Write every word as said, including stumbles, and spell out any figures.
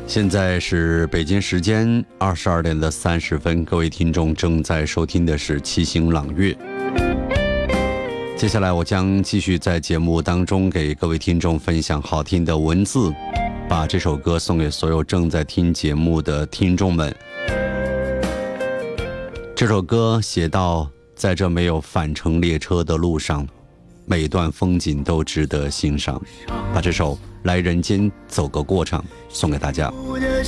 现在是北京时间二十二点的三十分，各位听众正在收听的是七星朗月。接下来我将继续在节目当中给各位听众分享好听的文字，把这首歌送给所有正在听节目的听众们。这首歌写到，在这没有返程列车的路上，每段风景都值得欣赏。把这首《来人间走个过场》送给大家。